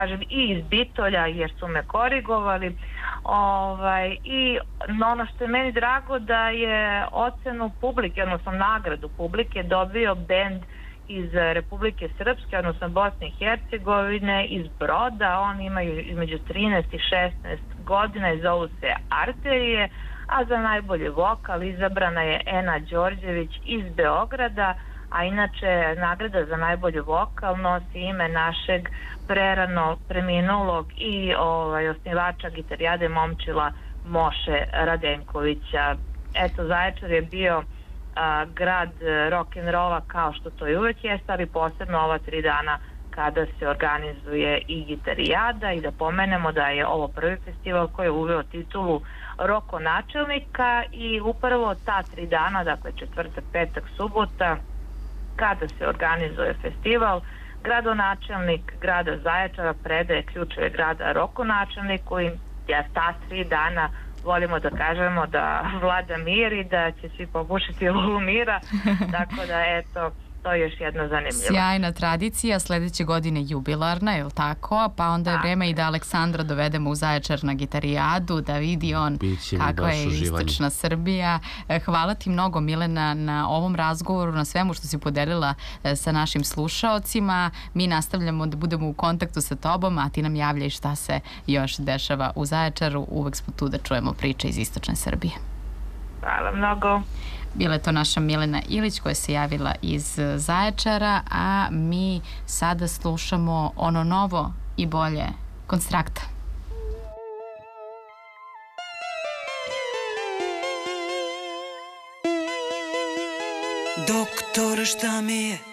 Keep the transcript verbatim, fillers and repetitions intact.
kažem, i iz Bitolja, jer su me korigovali. Ovaj, I ono što je meni drago da je ocenu publike, odnosno nagradu publike, dobio bend iz Republike Srpske, odnosno Bosne i Hercegovine, iz Broda. Oni imaju između trinaest i šesnaest godina i zovu se Arterije, a za najbolji vokal izabrana je Ena Đorđević iz Beograda, a inače nagrada za najbolji vokal nosi ime našeg prerano preminulog i ovaj, osnivača Gitarijade Momčila Moše Radenkovića. Eto, Zaječar je bio a, grad rock'n'rolla kao što to i uvek jeste, ali posebno ova tri dana kada se organizuje i Gitarijada, i da pomenemo da je ovo prvi festival koji je uveo titulu rokonačelnika i upravo ta tri dana, dakle četvrtak, petak, subota, kada se organizuje festival, gradonačelnik grada Zaječara predaje ključeve grada rokonačelniku i ja ta tri dana volimo da kažemo da vlada mir i da će svi popušiti lulu mira, tako da eto, to je još jedno zanimljivo. Sjajna tradicija, sledeće godine jubilarna, je li tako? Pa onda je vreme i da Aleksandra dovedemo u Zaječar na Gitarijadu, da vidi on kakva je istočna Srbija. Hvala ti mnogo, Milena, na ovom razgovoru, na svemu što si podelila sa našim slušaocima. Mi nastavljamo da budemo u kontaktu sa tobom, a ti nam javljaj šta se još dešava u Zaječaru. Uvek smo tu da čujemo priče iz istočne Srbije. Hvala mnogo. Bila je to naša Milena Ilić koja se javila iz Zaječara, a mi sada slušamo ono novo i bolje Konstrakta. Doktor, šta mi je?